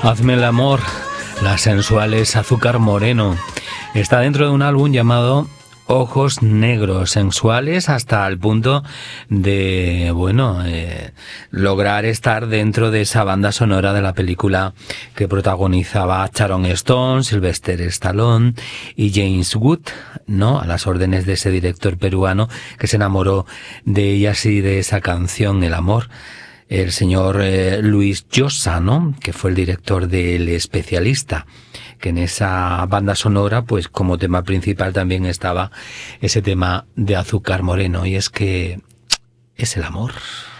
Hazme el amor, las sensuales Azúcar Moreno. Está dentro de un álbum llamado Ojos Negros, sensuales hasta el punto de, lograr estar dentro de esa banda sonora de la película que protagonizaba Sharon Stone, Sylvester Stallone y James Wood, ¿no? A las órdenes de ese director peruano que se enamoró de ellas y de esa canción, El Amor. El señor Luis Llosa, ¿no? Que fue el director de El Especialista, que en esa banda sonora, pues como tema principal también estaba ese tema de Azúcar Moreno, y es que es el amor.